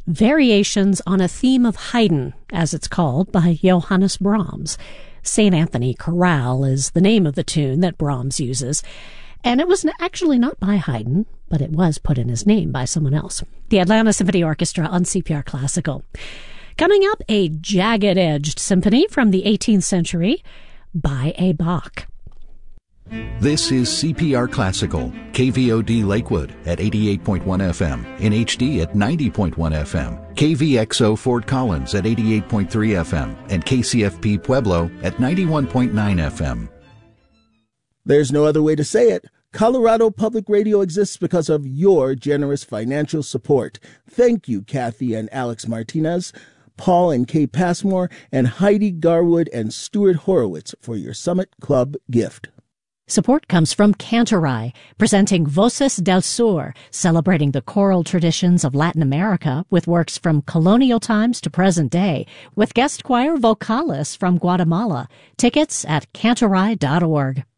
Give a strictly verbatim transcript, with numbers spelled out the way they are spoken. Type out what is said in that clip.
Variations on a Theme of Haydn, as it's called, by Johannes Brahms. Saint Anthony Chorale is the name of the tune that Brahms uses. And it was actually not by Haydn, but it was put in his name by someone else. The Atlanta Symphony Orchestra on C P R Classical. Coming up, a jagged-edged symphony from the eighteenth century by a Bach. This is C P R Classical, K V O D Lakewood at eighty-eight point one F M, in H D at ninety point one F M, K V X O Fort Collins at eighty-eight point three F M, and K C F P Pueblo at ninety-one point nine F M. There's no other way to say it. Colorado Public Radio exists because of your generous financial support. Thank you, Kathy and Alex Martinez, Paul and Kay Passmore, and Heidi Garwood and Stuart Horowitz for your Summit Club gift. Support comes from Cantorai, presenting Voces del Sur, celebrating the choral traditions of Latin America with works from colonial times to present day, with guest choir Vocalis from Guatemala. Tickets at cantorai dot org.